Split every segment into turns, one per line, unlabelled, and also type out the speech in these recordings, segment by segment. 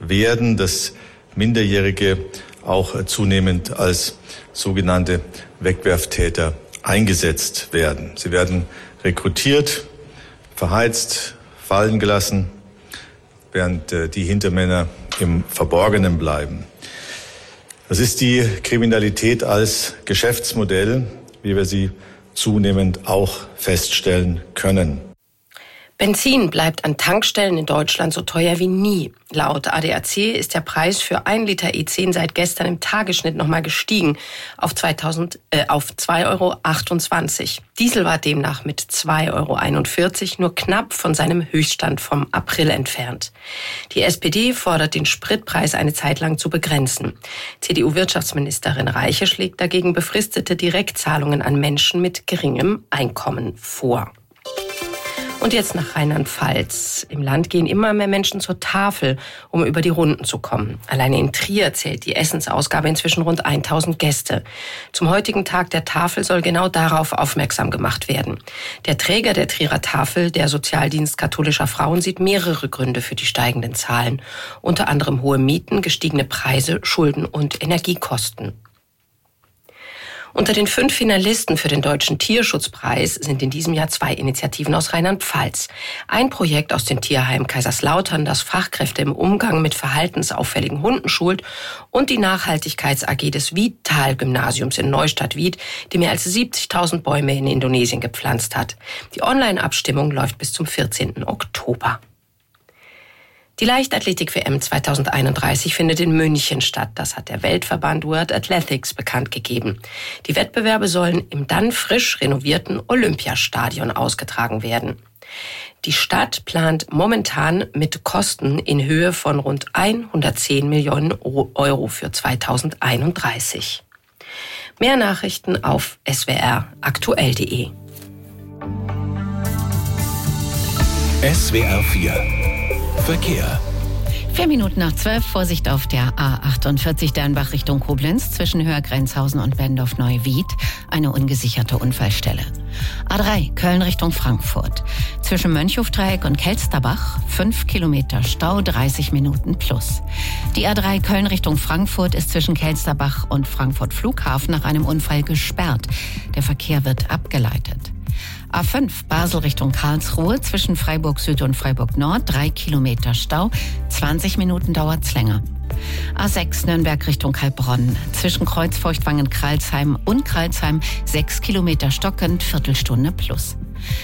werden, dass Minderjährige auch zunehmend als sogenannte Wegwerftäter eingesetzt werden. Sie werden rekrutiert, verheizt, fallen gelassen, während die Hintermänner im Verborgenen bleiben. Das ist die Kriminalität als Geschäftsmodell, wie wir sie zunehmend auch feststellen können.
Benzin bleibt an Tankstellen in Deutschland so teuer wie nie. Laut ADAC ist der Preis für 1 Liter E10 seit gestern im Tagesschnitt nochmal gestiegen auf 2,28 €. Diesel war demnach mit 2,41 € nur knapp von seinem Höchststand vom April entfernt. Die SPD fordert, den Spritpreis eine Zeit lang zu begrenzen. CDU-Wirtschaftsministerin Reiche schlägt dagegen befristete Direktzahlungen an Menschen mit geringem Einkommen vor. Und jetzt nach Rheinland-Pfalz. Im Land gehen immer mehr Menschen zur Tafel, um über die Runden zu kommen. Alleine in Trier zählt die Essensausgabe inzwischen rund 1000 Gäste. Zum heutigen Tag der Tafel soll genau darauf aufmerksam gemacht werden. Der Träger der Trierer Tafel, der Sozialdienst katholischer Frauen, sieht mehrere Gründe für die steigenden Zahlen. Unter anderem hohe Mieten, gestiegene Preise, Schulden und Energiekosten. Unter den 5 Finalisten für den Deutschen Tierschutzpreis sind in diesem Jahr 2 Initiativen aus Rheinland-Pfalz. Ein Projekt aus dem Tierheim Kaiserslautern, das Fachkräfte im Umgang mit verhaltensauffälligen Hunden schult, und die Nachhaltigkeits-AG des Wiedtal-Gymnasiums in Neustadt-Wied, die mehr als 70.000 Bäume in Indonesien gepflanzt hat. Die Online-Abstimmung läuft bis zum 14. Oktober. Die Leichtathletik-WM 2031 findet in München statt. Das hat der Weltverband World Athletics bekannt gegeben. Die Wettbewerbe sollen im dann frisch renovierten Olympiastadion ausgetragen werden. Die Stadt plant momentan mit Kosten in Höhe von rund 110 Millionen Euro für 2031. Mehr Nachrichten auf swraktuell.de.
SWR 4 Verkehr.
4 Minuten nach 12, Vorsicht auf der A48 Dernbach Richtung Koblenz zwischen Höhergrenzhausen und Bendorf-Neuwied, eine ungesicherte Unfallstelle. A3 Köln Richtung Frankfurt. Zwischen Mönchhofdreieck und Kelsterbach 5 Kilometer Stau, 30 Minuten plus. Die A3 Köln Richtung Frankfurt ist zwischen Kelsterbach und Frankfurt Flughafen nach einem Unfall gesperrt. Der Verkehr wird abgeleitet. A5 Basel Richtung Karlsruhe zwischen Freiburg Süd und Freiburg Nord 3 Kilometer Stau, 20 Minuten dauert's länger. A6 Nürnberg Richtung Heilbronn zwischen Kreuzfeuchtwangen-Kralsheim und Kralsheim 6 Kilometer stockend, Viertelstunde plus.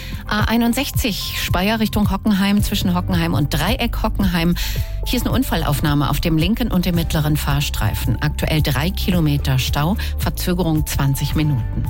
A61 Speyer Richtung Hockenheim zwischen Hockenheim und Dreieck Hockenheim. Hier ist eine Unfallaufnahme auf dem linken und dem mittleren Fahrstreifen. Aktuell 3 Kilometer Stau, Verzögerung 20 Minuten.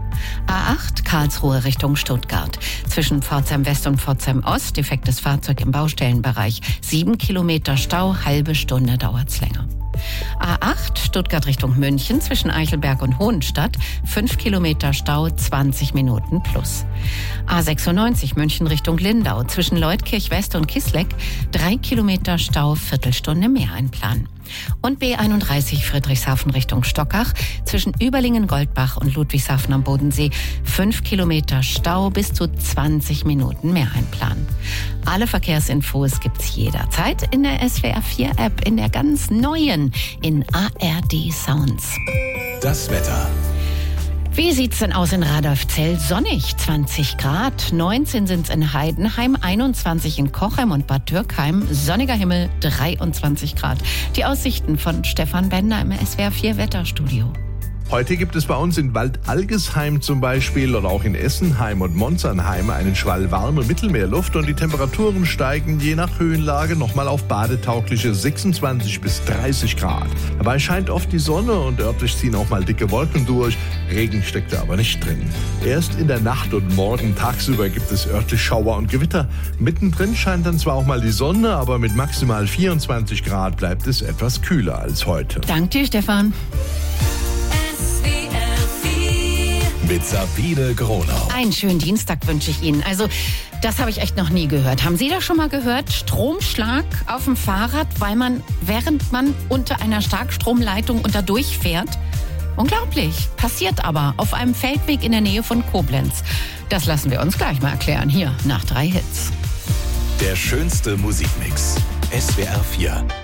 A8 Karlsruhe Richtung Stuttgart. Zwischen Pforzheim West und Pforzheim Ost, defektes Fahrzeug im Baustellenbereich. 7 Kilometer Stau, halbe Stunde dauert's länger. A8 Stuttgart Richtung München zwischen Eichelberg und Hohenstadt. 5 Kilometer Stau, 20 Minuten plus. A96 München Richtung Lindau zwischen Leutkirch West und Kisleck. 3 Kilometer Stau, Viertelstunde mehr einplanen. Und B31 Friedrichshafen Richtung Stockach zwischen Überlingen-Goldbach und Ludwigshafen am Bodensee 5 Kilometer Stau, bis zu 20 Minuten mehr einplanen. Alle Verkehrsinfos gibt's jederzeit in der SWR 4 App, in der ganz neuen, in ARD Sounds.
Das Wetter.
Wie sieht's denn aus in Radolfzell? Sonnig, 20 Grad, 19 sind's in Heidenheim, 21 in Kochem und Bad Dürkheim, sonniger Himmel, 23 Grad. Die Aussichten von Stefan Bender im SWR 4 Wetterstudio.
Heute gibt es bei uns in Waldalgesheim zum Beispiel oder auch in Essenheim und Monzernheim einen Schwall warme Mittelmeerluft und die Temperaturen steigen je nach Höhenlage nochmal auf badetaugliche 26 bis 30 Grad. Dabei scheint oft die Sonne und örtlich ziehen auch mal dicke Wolken durch. Regen steckt da aber nicht drin. Erst in der Nacht und morgen tagsüber gibt es örtlich Schauer und Gewitter. Mittendrin scheint dann zwar auch mal die Sonne, aber mit maximal 24 Grad bleibt es etwas kühler als heute.
Danke dir, Stefan.
Mit Sabine Gronau.
Einen schönen Dienstag wünsche ich Ihnen. Also, das habe ich echt noch nie gehört. Haben Sie das schon mal gehört? Stromschlag auf dem Fahrrad, während man unter einer Starkstromleitung durchfährt? Unglaublich. Passiert aber auf einem Feldweg in der Nähe von Koblenz. Das lassen wir uns gleich mal erklären. Hier, nach 3 Hits.
Der schönste Musikmix. SWR 4.